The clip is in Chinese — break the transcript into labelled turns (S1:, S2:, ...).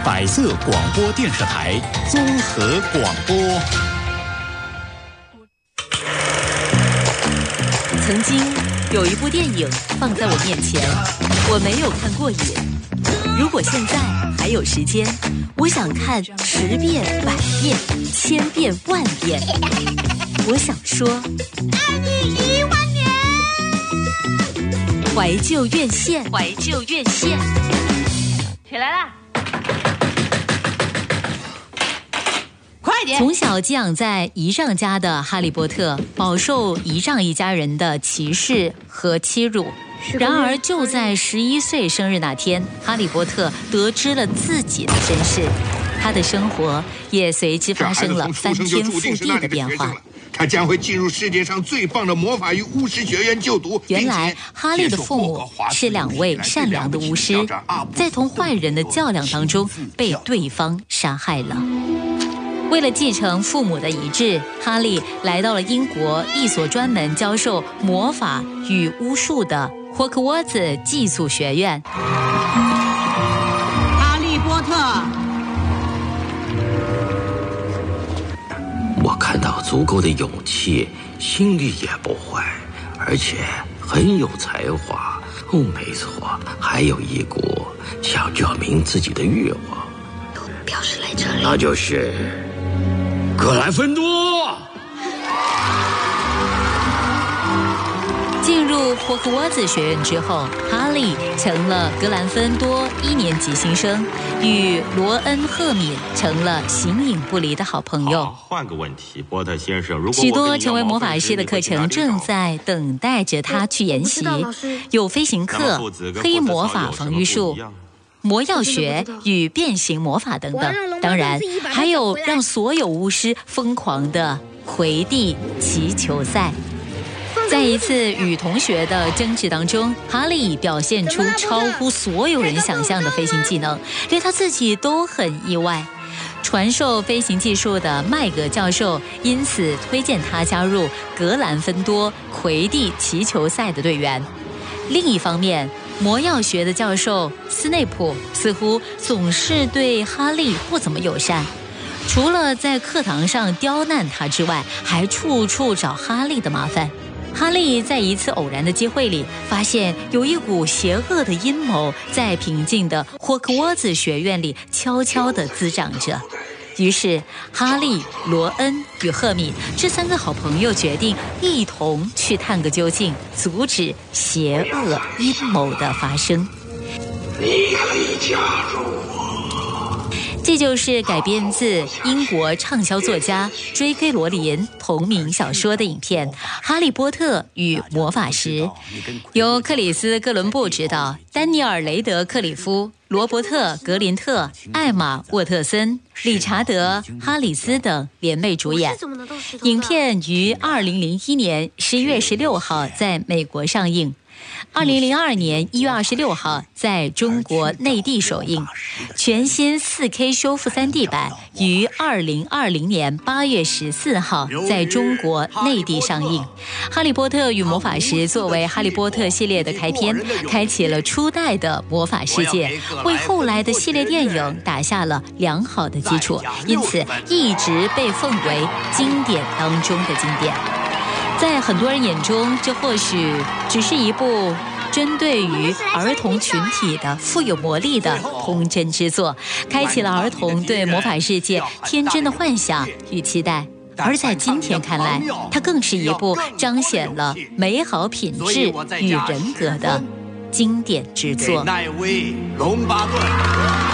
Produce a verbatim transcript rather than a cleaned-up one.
S1: 百色广播电视台综合广播。
S2: 曾经有一部电影放在我面前，我没有看过瘾。如果现在还有时间，我想看十遍、百遍、千遍、万遍。我想说，
S3: 爱你一万年。
S2: 怀旧院线，怀旧院线，
S3: 起来啦！快点！
S2: 从小寄养在姨丈家的哈利波特，饱受姨丈一家人的歧视和欺辱。然而，就在十一岁生日那天，哈利波特得知了自己的身世，他的生活也随之发生了翻天覆地的变化。
S4: 他将会进入世界上最棒的魔法与巫师学院就读。
S2: 原来，哈利的父母是两位善良的巫师，在同坏人的较量当中被对方杀害了。为了继承父母的遗志，哈利来到了英国一所专门教授魔法与巫术的霍格沃兹寄宿学院。
S3: 哈利波特，
S5: 我看到足够的勇气，心里也不坏，而且很有才华。哦，没错，还有一股想证明自己的欲望。
S6: 有目标是来这里，
S5: 那就是格兰芬多。
S2: 进入霍格沃兹学院之后，哈利成了格兰芬多一年级新生，与罗恩·赫敏成了形影不离的好朋友。
S7: 换个问题，波特先生，如果
S2: 许多成为魔法师的课程正在等待着他去研习，有飞行课、黑魔法防御术、魔药学与变形魔法等等，当然还有让所有巫师疯狂的魁地奇球赛。在一次与同学的争执当中，哈利表现出超乎所有人想象的飞行技能，连他自己都很意外。传授飞行技术的麦格教授因此推荐他加入格兰芬多魁地奇球赛的队员。另一方面，魔药学的教授斯内普似乎总是对哈利不怎么友善，除了在课堂上刁难他之外，还处处找哈利的麻烦。哈利在一次偶然的机会里，发现有一股邪恶的阴谋在平静的霍格沃兹学院里悄悄地滋长着。于是，哈利、罗恩与赫敏这三个好朋友决定一同去探个究竟，阻止邪恶阴谋的发生。
S5: 你可以加入我。
S2: 这就是改编自英国畅销作家 J K 罗琳同名小说的影片《哈利波特与魔法石》，由克里斯·哥伦布执导，丹尼尔·雷德克里夫、罗伯特·格林特、艾玛·沃特森、理查德·哈里斯等联袂主演。影片于二零零一年十一月十六号在美国上映，二零零二年一月二十六号在中国内地首映，全新 四K 修复 三D 版于二零二零年八月十四号在中国内地上映。哈利波特与魔法石作为哈利波特系列的开篇，开启了初代的魔法世界，为后来的系列电影打下了良好的基础，因此一直被奉为经典当中的经典。在很多人眼中，这或许只是一部针对于儿童群体的富有魔力的童真之作，开启了儿童对魔法世界天真的幻想与期待。而在今天看来，它更是一部彰显了美好品质与人格的经典之作。
S4: 奈威·隆巴顿。